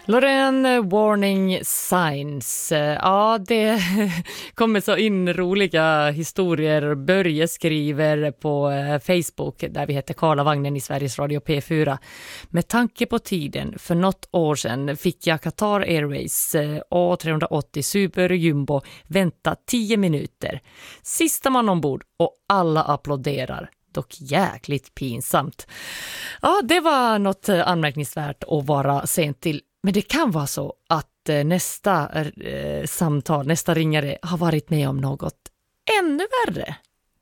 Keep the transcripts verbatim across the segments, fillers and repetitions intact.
Loreen, Warning Signs. Ja, det kommer så in roliga historier. Börje skriver på Facebook, där vi heter Karlavagnen i Sveriges Radio P fyra. Med tanke på tiden, för något år sedan fick jag Qatar Airways A tre åttio Super Jumbo vänta tio minuter. Sista man ombord och alla applåderar. Dock jäkligt pinsamt. Ja, det var något anmärkningsvärt att vara sent till. Men det kan vara så att nästa eh, samtal, nästa ringare har varit med om något ännu värre.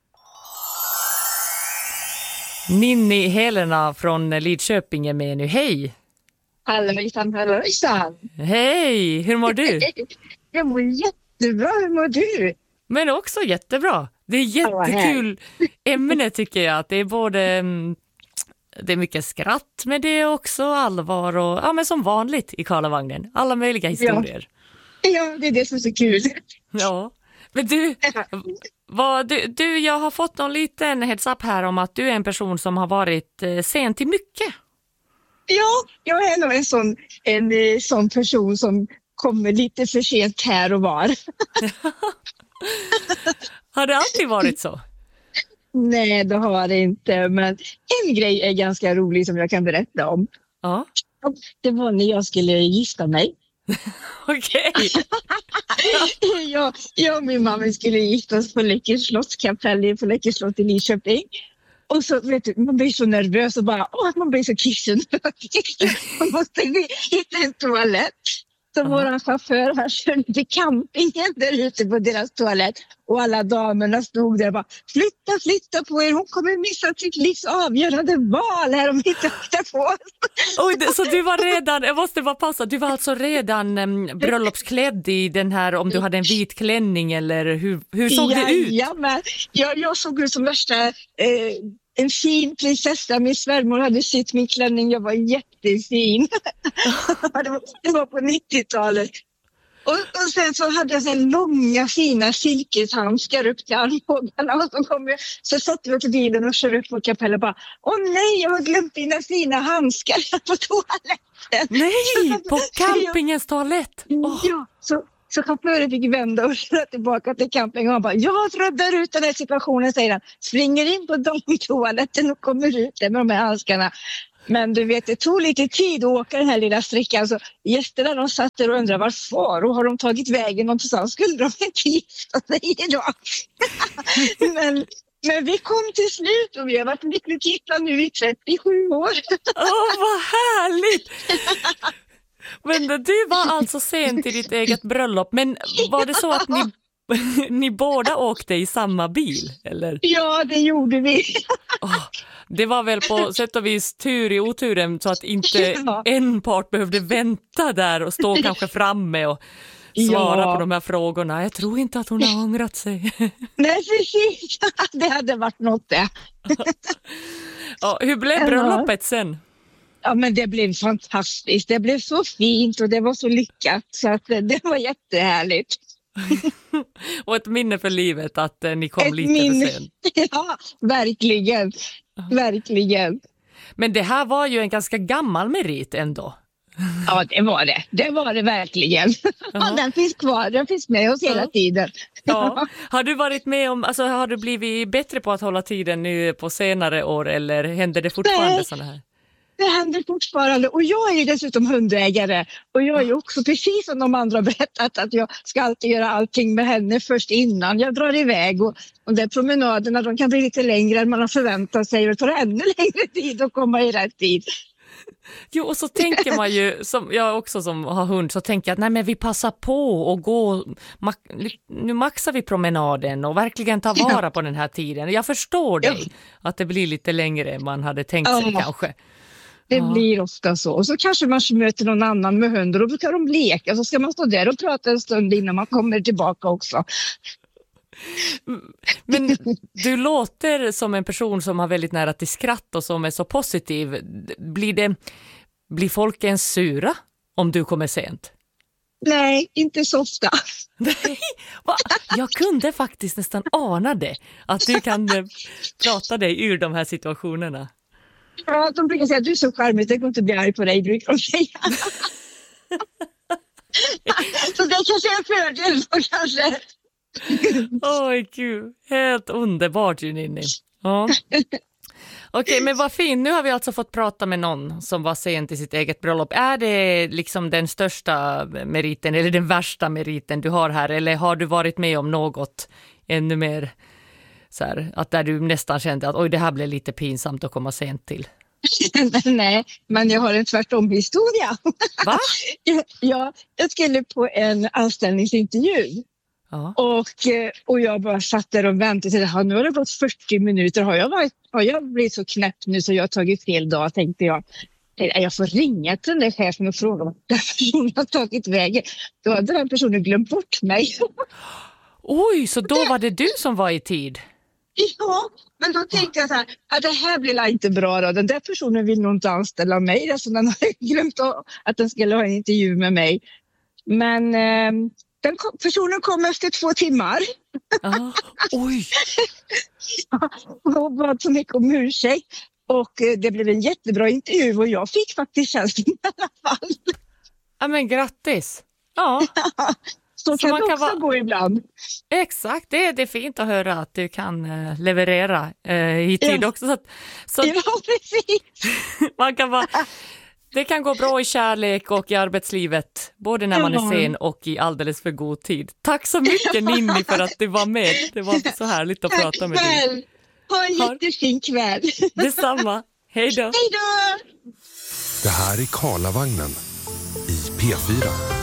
Ninni Helena från Lidköping är med nu. Hej! Hallåjsan, hallåjsan! Hej! Hur mår du? Jag mår jättebra, hur mår du? Men också jättebra. Det är jättekul ämne tycker jag. Att det är både... Det är mycket skratt, men det är också allvar och ja, men som vanligt i Karlavagnen. Alla möjliga historier. Ja, ja, det är det som är så kul. Ja, men du, vad, du, du, jag har fått någon liten heads up här om att du är en person som har varit eh, sent till mycket. Ja, jag är nog en sån, en, en sån person som kommer lite för sent här och var. Har det alltid varit så? Nej, det har det inte. Men en grej är ganska rolig som jag kan berätta om. Ja. Det var när jag skulle gifta mig. Okej. jag, jag och min mamma skulle gifta oss på Läckers slottskapell på Läckers slott i Lidköping. Och så vet du, man blir så nervös och bara, åh, man blir så kissen. Man måste hitta en toalett. Så våran chaufför har kört till campingen där ute på deras toalett. Och alla damerna stod där och bara, flytta, flytta på er. Hon kommer missa sitt livs avgörande val här om vi inte flyttar på oss. Oj, så du var redan, jag måste bara passa, du var alltså redan um, bröllopsklädd i den här, om du hade en vit klänning eller hur, hur såg ja, det ut? Ja, men jag, jag såg ut som värsta... Eh, En fin prinsessa, min svärmor hade sytt min klänning, jag var jättefin. det, var, det var på nittiotalet. Och, och sen så hade jag så långa fina silkeshandskar upp till armbågarna. Och så, kom jag, så satt vi till bilen och körde upp på kapell och bara, åh nej, jag har glömt dina fina handskar på toaletten. Nej, på campingens toalett. Oh. Ja, så... Så chauffören fick vända och köra tillbaka till campingen och han bara, jag räddar ut den här situationen, säger han. Springer in på toaletten och kommer ut där med de här handskarna. Men du vet, det tog lite tid att åka den här lilla sträckan. Så gästerna de satt där och undrade, varför? Och har de tagit vägen någonstans? Skulle de inte gifta sig idag? men, men vi kom till slut och vi har varit lyckligt gifta nu i trettiosju år. Åh, oh, vad härligt! Men du var alltså sent i ditt eget bröllop. Men var det så att ni, ni båda åkte i samma bil? Eller? Ja, det gjorde vi. Oh, det var väl på sätt och vis tur i oturen så att inte ja. en part behövde vänta där och stå kanske framme och svara ja. på de här frågorna. Jag tror inte att hon har ångrat sig. Nej, precis. Det hade varit något det. Ja, hur blev bröllopet sen? Ja, men det blev fantastiskt. Det blev så fint och det var så lyckat. Så att det var jättehärligt. Och ett minne för livet att eh, ni kom ett lite minne. för sent. Ja, verkligen. Verkligen. Men det här var ju en ganska gammal merit ändå. Ja, det var det. Det var det verkligen. Ja, den finns kvar. Den finns med oss hela tiden. Ja. Har du varit med om, alltså har du blivit bättre på att hålla tiden nu på senare år eller händer det fortfarande sådana här? Det händer fortfarande och jag är ju dessutom hundägare och jag är ju också precis som de andra berättat att jag ska alltid göra allting med henne först innan jag drar iväg och, och de promenaderna de kan bli lite längre än man har förväntat sig och det tar ännu längre tid att komma i rätt tid. Jo, och så tänker man ju, som jag också som har hund, så tänker jag att nej men vi passar på och gå, nu maxar vi promenaden och verkligen tar vara ja. på den här tiden. Jag förstår dig ja. att det blir lite längre än man hade tänkt sig ja. kanske. Det ja. blir ofta så. Och så kanske man möter någon annan med hundar och då brukar de leka. Så ska man stå där och prata en stund innan man kommer tillbaka också. Men du låter som en person som har väldigt nära till skratt och som är så positiv. Blir, det, blir folk ens sura om du kommer sent? Nej, inte så ofta. Nej, va? Jag kunde faktiskt nästan ana det. Att du kan prata dig ur de här situationerna. Ja, de brukar säga att du är så charmig, det går inte bli arg på dig, brukar de säga. Så det kanske är en fördel då kanske. Oj gud, helt underbart ju Ninni. Ja. Okej, men vad fint. Nu har vi alltså fått prata med någon som var sen till sitt eget bröllop. Är det liksom den största meriten eller den värsta meriten du har här? Eller har du varit med om något ännu mer så här, att där du nästan kände att oj, det här blev lite pinsamt att komma sent till? Nej, men jag har en tvärtom historia. Va? Ja, jag skulle på en anställningsintervju. Ja. Och, och jag bara satt där och väntade till det. Nu har det gått fyrtio minuter. Har jag, varit, har jag blivit så knäpp nu så jag har tagit fel dag, tänkte jag. Jag får ringa till den där chefen och fråga vad den personen har tagit vägen. Då hade den personen glömt bort mig. Oj, så då var det du som var i tid? Ja, men då tänkte jag så här, att det här blir inte bra då. Den där personen vill nog inte anställa mig. Alltså den har glömt att den skulle ha en intervju med mig. Men eh, den kom, personen kom efter två timmar. Ah, oj! Och bad så mycket om ursäkt. Och eh, det blev en jättebra intervju och jag fick faktiskt tjänsten i alla fall. Ja, men grattis! Ja. Så, så kan det också vara... gå ibland. Exakt, det är, det är fint att höra att du kan uh, leverera uh, i tid ja. också. Så att, så ja, precis. man kan vara, det kan gå bra i kärlek och i arbetslivet, både när man är sen och i alldeles för god tid. Tack så mycket Ninni för att du var med. Det var så härligt att prata med dig. Ha en jättefin kväll. Detsamma. Hej då. Hej då. Det här är Karlavagnen i P fyra.